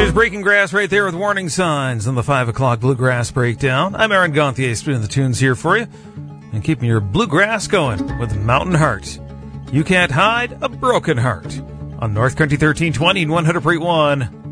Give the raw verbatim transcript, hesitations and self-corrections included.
There's Breaking Grass right there with warning signs on the five o'clock Bluegrass Breakdown. I'm Aaron Gonthier, spinning the tunes here for you and keeping your bluegrass going with Mountain Heart. You can't hide a broken heart on North Country thirteen twenty and one hundred point one